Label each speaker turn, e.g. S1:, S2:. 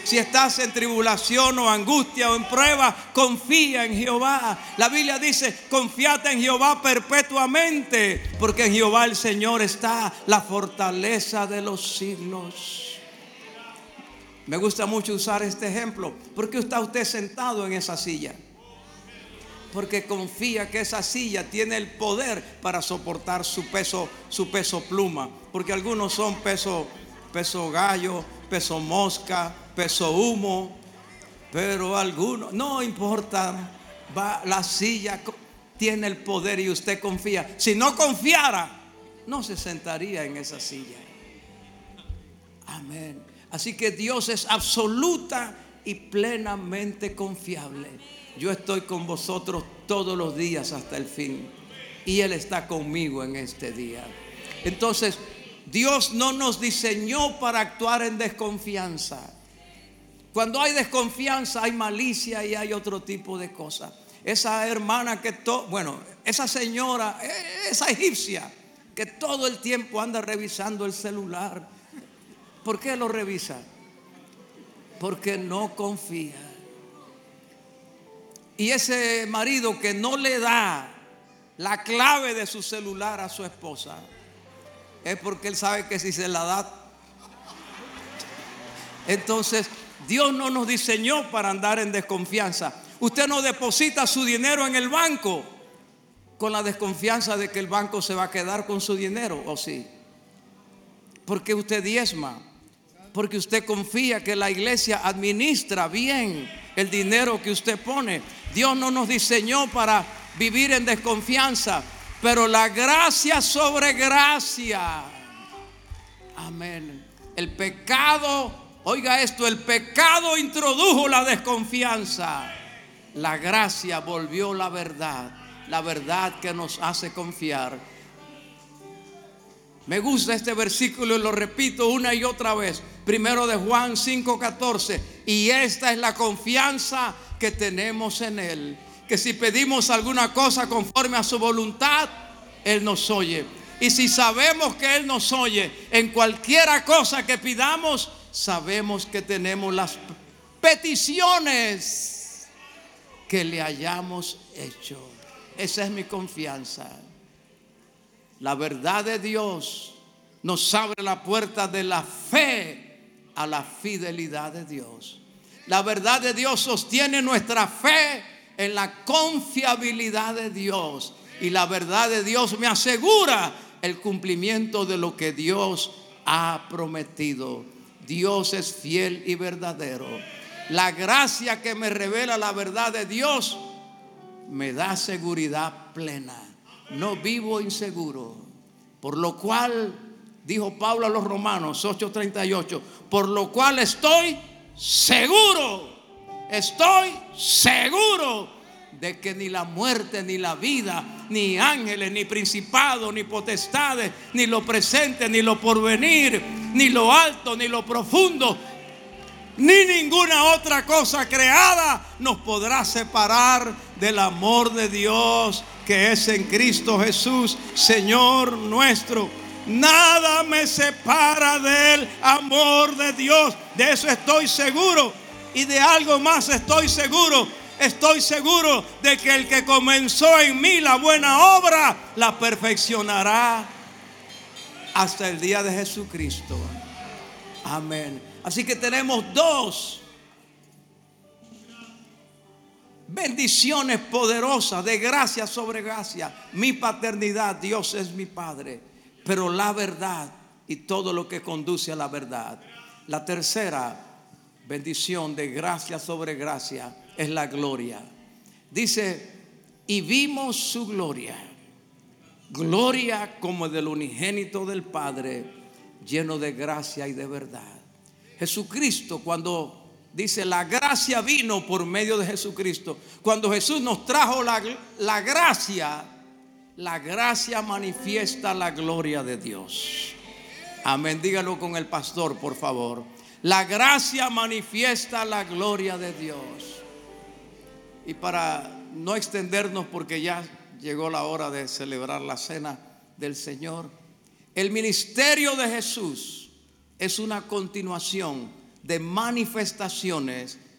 S1: Si estás en tribulación o angustia o en prueba, confía en Jehová. La Biblia dice: confiad en Jehová perpetuamente, porque en Jehová el Señor está la fortaleza de los siglos. Me gusta mucho usar este ejemplo. ¿Por qué está usted sentado en esa silla? Porque confía que esa silla tiene el poder para soportar su peso pluma. Porque algunos son peso gallo, peso mosca, peso humo. Pero algunos, no importa, la silla tiene el poder y usted confía. Si no confiara, no se sentaría en esa silla. Amén. Así que Dios es absoluta y plenamente confiable. Yo estoy con vosotros todos los días hasta el fin, y Él está conmigo en este día. Entonces, Dios no nos diseñó para actuar en desconfianza. Cuando hay desconfianza, hay malicia y hay otro tipo de cosas. Esa hermana esa señora, esa egipcia, que todo el tiempo anda revisando el celular. ¿Por qué lo revisa? Porque no confía. Y ese marido que no le da la clave de su celular a su esposa, es porque él sabe que si se la da. Entonces, Dios no nos diseñó para andar en desconfianza. Usted no deposita su dinero en el banco con la desconfianza de que el banco se va a quedar con su dinero, ¿o sí? Porque usted diezma, porque usted confía que la iglesia administra bien el dinero que usted pone. Dios no nos diseñó para vivir en desconfianza, pero la gracia sobre gracia. Amén. El pecado, oiga esto, el pecado introdujo la desconfianza. La gracia volvió la verdad que nos hace confiar. Me gusta este versículo y lo repito una y otra vez. Primero de Juan 5:14. Y esta es la confianza que tenemos en Él, que si pedimos alguna cosa conforme a su voluntad, Él nos oye. Y si sabemos que Él nos oye en cualquiera cosa que pidamos, sabemos que tenemos las peticiones que le hayamos hecho. Esa es mi confianza. La verdad de Dios nos abre la puerta de la fe a la fidelidad de Dios. La verdad de Dios sostiene nuestra fe en la confiabilidad de Dios. Y la verdad de Dios me asegura el cumplimiento de lo que Dios ha prometido. Dios es fiel y verdadero. La gracia que me revela la verdad de Dios me da seguridad plena. No vivo inseguro. Por lo cual, dijo Pablo a los Romanos 8:38, por lo cual estoy seguro de que ni la muerte, ni la vida, ni ángeles, ni principados, ni potestades, ni lo presente, ni lo porvenir, ni lo alto, ni lo profundo, ni ninguna otra cosa creada nos podrá separar del amor de Dios que es en Cristo Jesús, Señor nuestro. Nada me separa del amor de Dios. De eso estoy seguro. Y de algo más estoy seguro. Estoy seguro de que el que comenzó en mí la buena obra la perfeccionará hasta el día de Jesucristo. Amén. Así que tenemos dos bendiciones poderosas de gracia sobre gracia. Mi paternidad, Dios es mi Padre, pero la verdad y todo lo que conduce a la verdad. La tercera bendición de gracia sobre gracia es la gloria. Dice, y vimos su gloria, gloria como del unigénito del Padre, lleno de gracia y de verdad. Jesucristo, cuando dice la gracia vino por medio de Jesucristo, cuando Jesús nos trajo la gracia manifiesta la gloria de Dios. Amén, dígalo con el pastor, por favor. La gracia manifiesta la gloria de Dios. Y para no extendernos, porque ya llegó la hora de celebrar la cena del Señor, el ministerio de Jesús es una continuación de manifestaciones